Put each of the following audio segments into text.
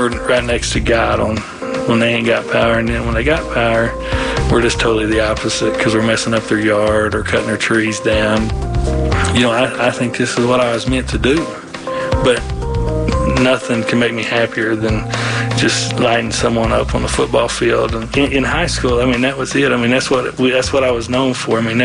we're right next to God on when they ain't got power, and then when they got power, we're just totally the opposite because we're messing up their yard or cutting their trees down. You know, I think this is what I was meant to do, but nothing can make me happier than just lighting someone up on the football field. And in high school, I mean, that was it. I mean, that's what I was known for. I mean,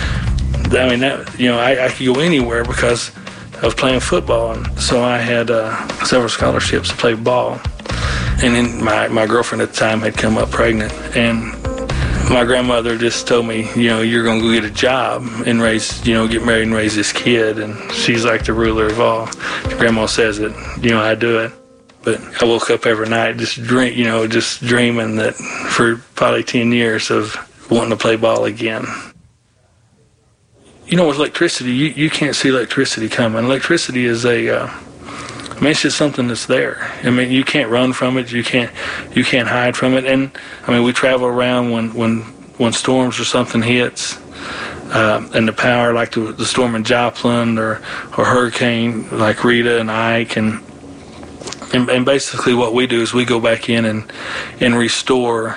that you know, I could go anywhere because of playing football, and so I had several scholarships to play ball. And then my girlfriend at the time had come up pregnant, and my grandmother just told me, you know, you're going to go get a job and get married and raise this kid. And she's like the ruler of all. Grandma says it, you know, I do it. But I woke up every night just dreaming that for probably 10 years of wanting to play ball again. You know, with electricity, you can't see electricity coming. Electricity is it's just something that's there. I mean, you can't run from it. You can't hide from it. And I mean, we travel around when storms or something hits, and the power, like the storm in Joplin or hurricane like Rita and Ike, and basically what we do is we go back in and restore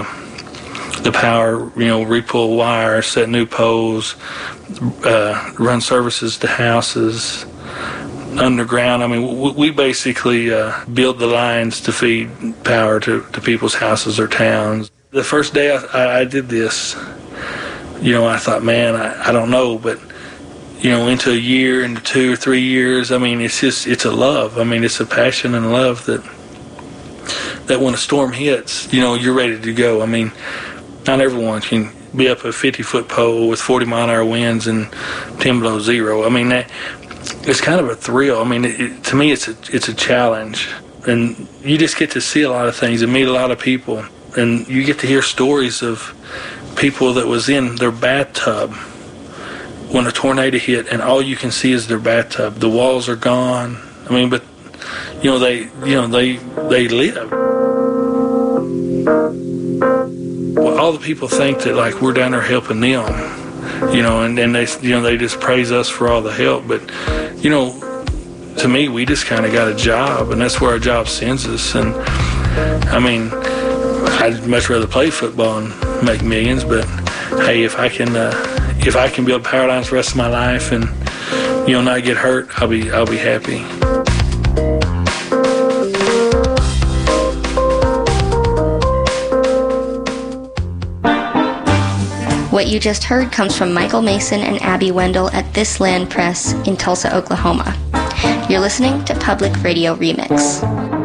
the power. You know, repull wires, set new poles, run services to houses. Underground. I mean, we basically build the lines to feed power to people's houses or towns. The first day I did this, you know, I thought, man, I don't know, but, you know, into a year, into 2 or 3 years, I mean, it's a love. I mean, it's a passion and love that when a storm hits, you know, you're ready to go. I mean, not everyone can be up a 50-foot pole with 40-mile-an-hour winds and 10 below zero. I mean, it's kind of a thrill. I mean, to me, it's a challenge, and you just get to see a lot of things and meet a lot of people, and you get to hear stories of people that was in their bathtub when a tornado hit, and all you can see is their bathtub. The walls are gone. I mean, but they live. Well, all the people think that like we're down there helping them. You know, and they just praise us for all the help. But, you know, to me, we just kind of got a job, and that's where our job sends us. And, I mean, I'd much rather play football and make millions. But, hey, if I can build power lines the rest of my life and, you know, not get hurt, I'll be happy. What you just heard comes from Michael Mason and Abby Wendell at This Land Press in Tulsa, Oklahoma. You're listening to Public Radio Remix.